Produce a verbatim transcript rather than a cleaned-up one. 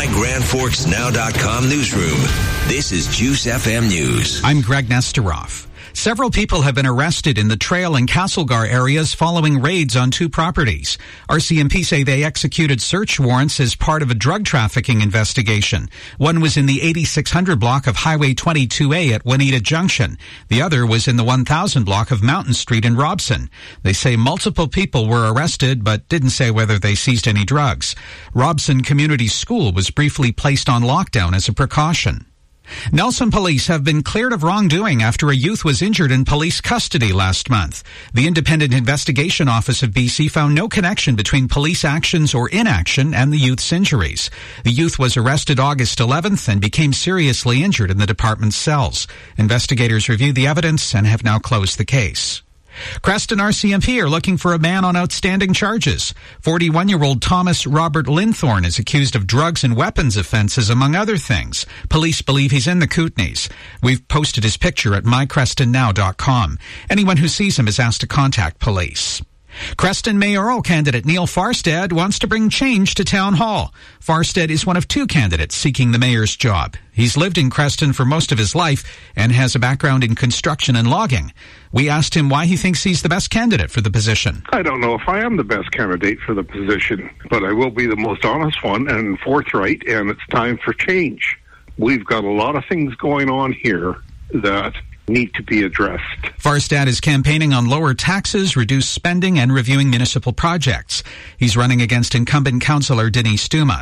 my grand forks now dot com newsroom. This is Juice F M News. I'm Greg Nesteroff. Several people have been arrested in the Trail and Castlegar areas following raids on two properties. R C M P say they executed search warrants as part of a drug trafficking investigation. One was in the eighty-six hundred block of Highway twenty-two A at Juanita Junction. The other was in the one thousand block of Mountain Street in Robson. They say multiple people were arrested, but didn't say whether they seized any drugs. Robson Community School was briefly placed on lockdown as a precaution. Nelson police have been cleared of wrongdoing after a youth was injured in police custody last month. The Independent Investigation Office of B C found no connection between police actions or inaction and the youth's injuries. The youth was arrested August eleventh and became seriously injured in the department's cells. Investigators reviewed the evidence and have now closed the case. Creston R C M P are looking for a man on outstanding charges. forty-one-year-old Thomas Robert Linthorne is accused of drugs and weapons offenses, among other things. Police believe he's in the Kootenays. We've posted his picture at my creston now dot com. Anyone who sees him is asked to contact police. Creston mayoral candidate Neil Farstad wants to bring change to Town Hall. Farstad is one of two candidates seeking the mayor's job. He's lived in Creston for most of his life and has a background in construction and logging. We asked him why he thinks he's the best candidate for the position. I don't know if I am the best candidate for the position, but I will be the most honest one and forthright, and it's time for change. We've got a lot of things going on here that need to be addressed. Farstad is campaigning on lower taxes, reduced spending, and reviewing municipal projects. He's running against incumbent councillor Denise Duma.